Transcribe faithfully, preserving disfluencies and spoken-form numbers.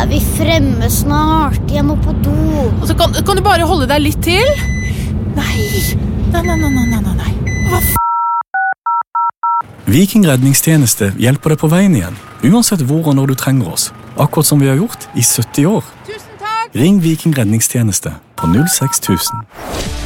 er vi fremme snart? Jeg må på do. Altså, kan, kan du bare holde deg litt til? Nei, nei, nei, nei, nei, nei, nei. Hva f***? Viking redningstjeneste hjelper deg på veien igjen, uansett hvor og når du trenger oss. Akkurat som vi har gjort i sytti år. Tusen takk! Ring Viking redningstjeneste på null seks tusen.